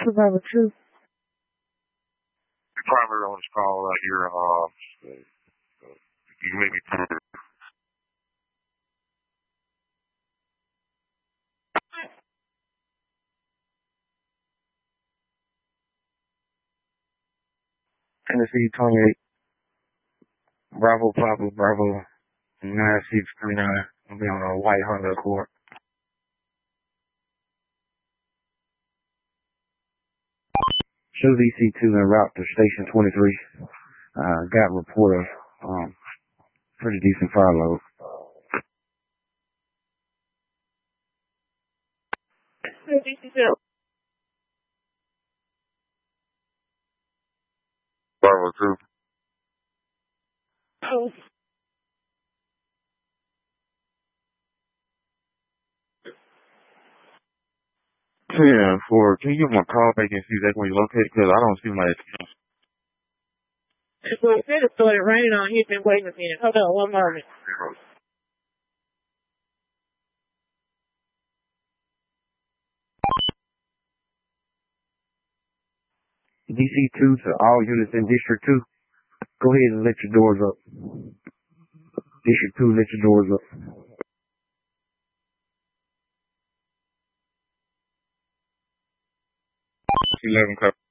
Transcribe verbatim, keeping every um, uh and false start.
Bravo two. The primary on this call right here. Uh, you may be through. Tennessee twenty-eight. Bravo Papa Bravo nine six three nine. I'll be on a white Honda Accord. Show D C two en route to station twenty-three. Uh, got report of um, pretty decent fire load. D C two. Bravo two. Oh. ten four. Can you give me a call back and see exactly where you're located? Because I don't see my account. Well, it said it started raining on here. Been waiting a minute. Hold on one moment. D C two to all units in District two. Go ahead and let your doors up. District two, let your doors up. eleven,